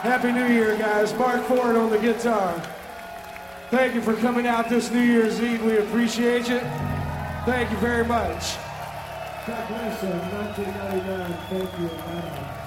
Happy New Year, guys. Mark Ford on the guitar. Thank you for coming out this New Year's Eve. We appreciate you. Thank you very much. God bless you. 1999. Thank you.